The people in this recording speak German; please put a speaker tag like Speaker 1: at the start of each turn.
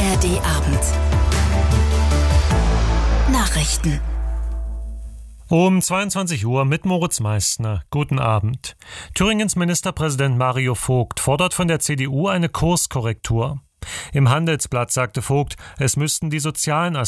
Speaker 1: ARD Abend. Nachrichten.
Speaker 2: Um 22 Uhr mit Moritz Meissner. Guten Abend. Thüringens Ministerpräsident Mario Vogt fordert von der CDU eine Kurskorrektur. Im Handelsblatt sagte Vogt, es müssten die sozialen